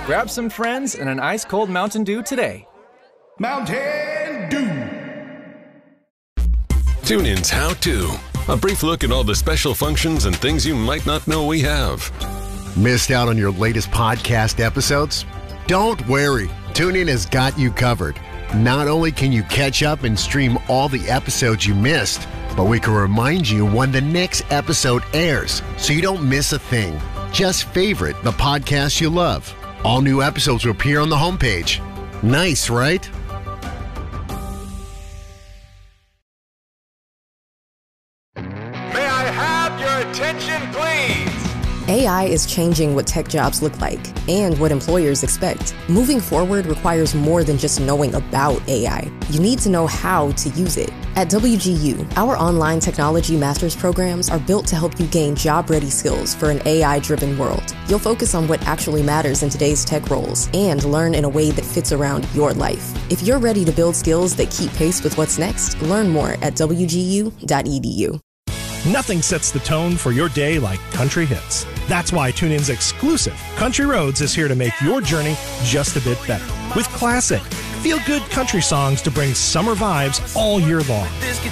Grab some friends and an ice-cold Mountain Dew today. Mountain Dew. TuneIn's How To. A brief look at all the special functions and things you might not know we have. Missed out on your latest podcast episodes? Don't worry. TuneIn has got you covered. Not only can you catch up and stream all the episodes you missed, but we can remind you when the next episode airs so you don't miss a thing. Just favorite the podcast you love. All new episodes will appear on the homepage. Nice, right? May I have your attention, please? AI is changing what tech jobs look like and what employers expect. Moving forward requires more than just knowing about AI. You need to know how to use it. At WGU, our online technology master's programs are built to help you gain job-ready skills for an AI-driven world. You'll focus on what actually matters in today's tech roles and learn in a way that fits around your life. If you're ready to build skills that keep pace with what's next, learn more at wgu.edu. Nothing sets the tone for your day like country hits. That's why TuneIn's exclusive Country Roads is here to make your journey just a bit better. With classic, feel-good country songs to bring summer vibes all year long.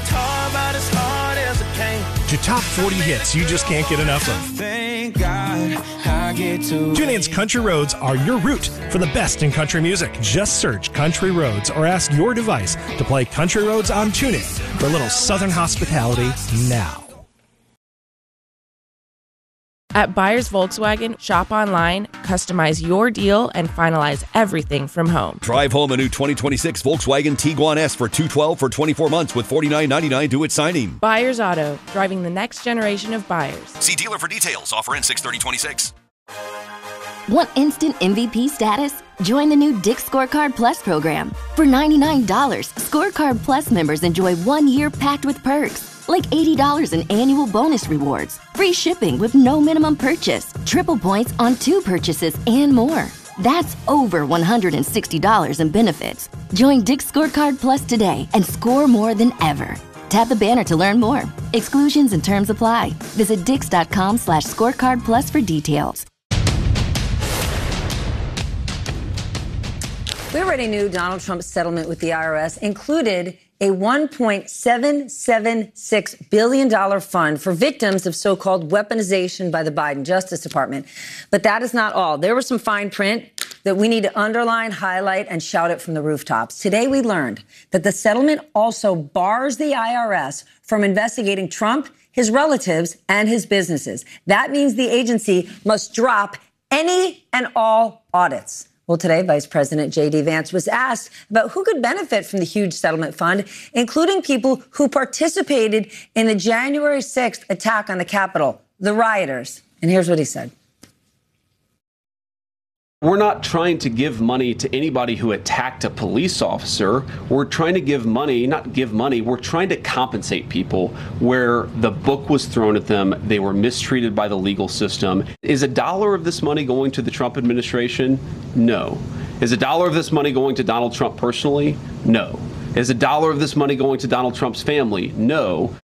To top 40 hits you just can't get enough of. TuneIn's Country Roads are your route for the best in country music. Just search Country Roads or ask your device to play Country Roads on TuneIn for a little Southern hospitality now. At Buyers Volkswagen, shop online, customize your deal, and finalize everything from home. Drive home a new 2026 Volkswagen Tiguan S for $212 for 24 months with $49.99 due at signing. Buyers Auto, driving the next generation of buyers. See dealer for details. Offer ends 6/30/26. Want instant MVP status? Join the new Dick's Scorecard Plus program. For $99, Scorecard Plus members enjoy 1 year packed with perks. Like $80 in annual bonus rewards, free shipping with no minimum purchase, triple points on 2 purchases, and more. That's over $160 in benefits. Join Dick's Scorecard Plus today and score more than ever. Tap the banner to learn more. Exclusions and terms apply. Visit dix.com/scorecard plus for details. We already knew Donald Trump's settlement with the IRS included a $1.776 billion fund for victims of so-called weaponization by the Biden Justice Department. But that is not all. There was some fine print that we need to underline, highlight, and shout it from the rooftops. Today we learned that the settlement also bars the IRS from investigating Trump, his relatives, and his businesses. That means the agency must drop any and all audits. Well, today, Vice President J.D. Vance was asked about who could benefit from the huge settlement fund, including people who participated in the January 6th attack on the Capitol, the rioters. And here's what he said. We're not trying to give money to anybody who attacked a police officer. We're trying to give money, we're trying to compensate people where the book was thrown at them, they were mistreated by the legal system. Is $1 of this money going to the Trump administration? No. Is $1 of this money going to Donald Trump personally? No. Is $1 of this money going to Donald Trump's family? No.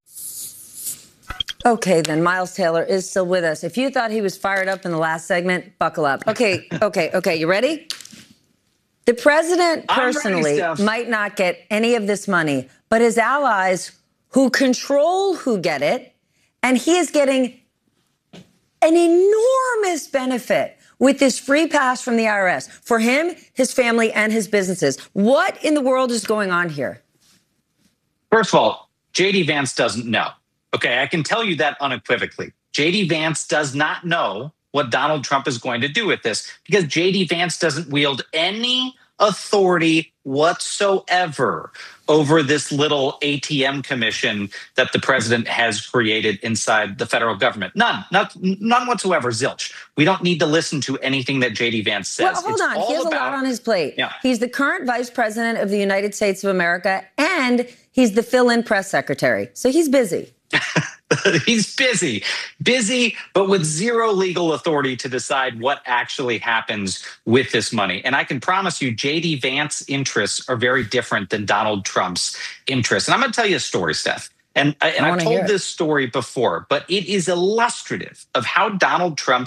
Okay, then Miles Taylor is still with us. If you thought he was fired up in the last segment, buckle up. Okay. You ready? The president personally might not get any of this money, but his allies who control who get it, and he is getting an enormous benefit with this free pass from the IRS for him, his family, and his businesses. What in the world is going on here? First of all, J.D. Vance doesn't know. Okay, I can tell you that unequivocally. J.D. Vance does not know what Donald Trump is going to do with this because J.D. Vance doesn't wield any authority whatsoever over this little ATM commission that the president has created inside the federal government. None whatsoever, zilch. We don't need to listen to anything that J.D. Vance says. Well, hold on. He has a lot on his plate. Yeah. He's the current vice president of the United States of America, and he's the fill-in press secretary. So he's busy. He's busy, but with zero legal authority to decide what actually happens with this money. And I can promise you, J.D. Vance's interests are very different than Donald Trump's interests. And I'm going to tell you a story, Steph. And I've told this story before, but it is illustrative of how Donald Trump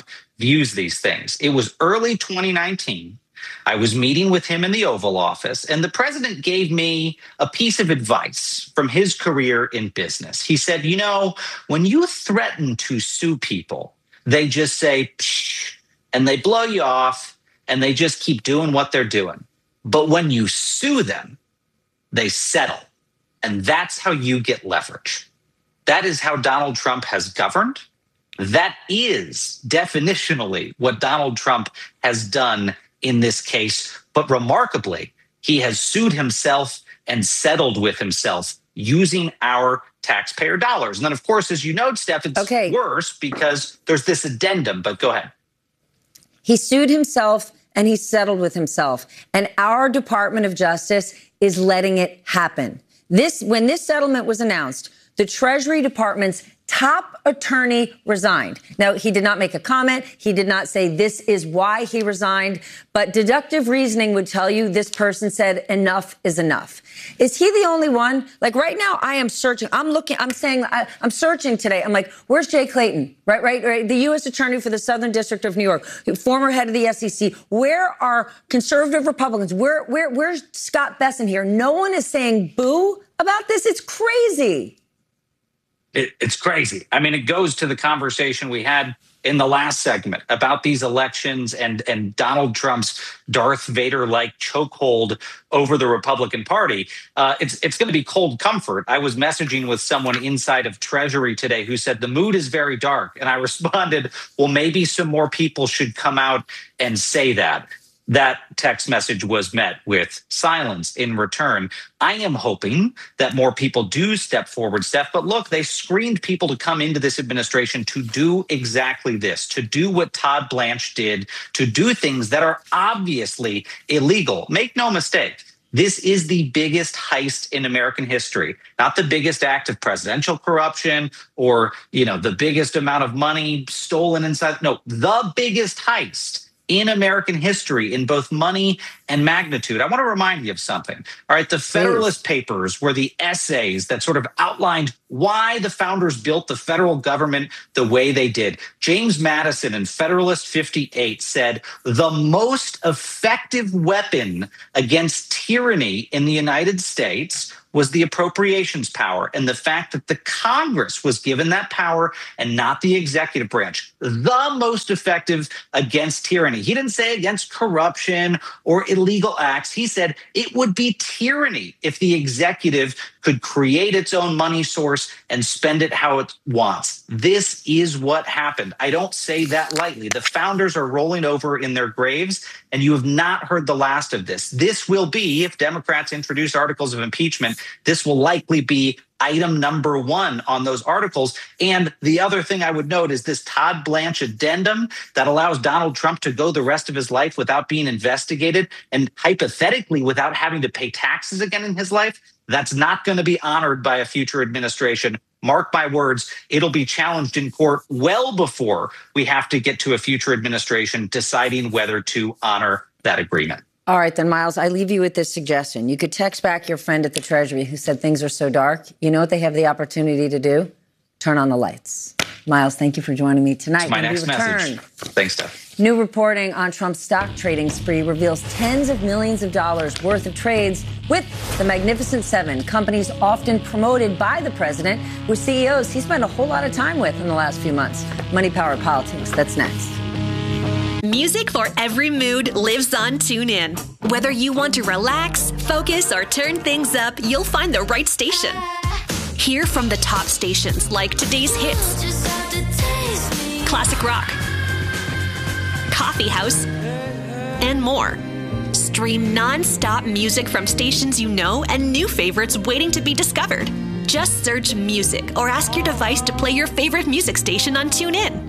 views these things. It was early 2019. I was meeting with him in the Oval Office, and the president gave me a piece of advice from his career in business. He said, you know, when you threaten to sue people, they just say, psh, and they blow you off, and they just keep doing what they're doing. But when you sue them, they settle. And that's how you get leverage. That is how Donald Trump has governed. That is definitionally what Donald Trump has done in this case. But remarkably, he has sued himself and settled with himself using our taxpayer dollars. And then, of course, as you know, Steph, it's worse because there's this addendum. But go ahead. He sued himself and he settled with himself. And our Department of Justice is letting it happen. When this settlement was announced, the Treasury Department's top attorney resigned. Now, he did not make a comment. He did not say this is why he resigned. But deductive reasoning would tell you this person said enough is enough. Is he the only one? Like right now, I am searching. I'm searching today. I'm like, where's Jay Clayton? Right. The U.S. Attorney for the Southern District of New York, former head of the SEC. Where are conservative Republicans? Where's Scott Bessent here? No one is saying boo about this. It's crazy. It's crazy. I mean, it goes to the conversation we had in the last segment about these elections and Donald Trump's Darth Vader-like chokehold over the Republican Party. It's going to be cold comfort. I was messaging with someone inside of Treasury today who said the mood is very dark. And I responded, well, maybe some more people should come out and say that. That text message was met with silence in return. I am hoping that more people do step forward, Steph. But look, they screened people to come into this administration to do exactly this, to do what Todd Blanche did, to do things that are obviously illegal. Make no mistake. This is the biggest heist in American history, not the biggest act of presidential corruption or, the biggest amount of money stolen inside. No, the biggest heist in American history in both money and magnitude. I want to remind you of something. All right, the Federalist Papers were the essays that sort of outlined why the founders built the federal government the way they did. James Madison in Federalist 58 said, the most effective weapon against tyranny in the United States was the appropriations power and the fact that the Congress was given that power and not the executive branch. The most effective against tyranny. He didn't say against corruption or illegal acts. He said it would be tyranny if the executive could create its own money source and spend it how it wants. This is what happened. I don't say that lightly. The founders are rolling over in their graves, and you have not heard the last of this. This will be, if Democrats introduce articles of impeachment, this will likely be item number one on those articles. And the other thing I would note is this Todd Blanche addendum that allows Donald Trump to go the rest of his life without being investigated and hypothetically without having to pay taxes again in his life. That's not going to be honored by a future administration. Mark my words, it'll be challenged in court well before we have to get to a future administration deciding whether to honor that agreement. All right, then, Miles, I leave you with this suggestion. You could text back your friend at the Treasury who said things are so dark. You know what they have the opportunity to do? Turn on the lights. Miles, thank you for joining me tonight. It's my next message. Thanks, Steph. New reporting on Trump's stock trading spree reveals tens of millions of dollars worth of trades with the Magnificent Seven, companies often promoted by the president, with CEOs he spent a whole lot of time with in the last few months. Money, Power, Politics. That's next. Music for every mood lives on TuneIn. Whether you want to relax, focus, or turn things up, you'll find the right station. Hear from the top stations like today's hits, classic rock, coffee house, and more. Stream non-stop music from stations you know and new favorites waiting to be discovered. Just search music or ask your device to play your favorite music station on TuneIn.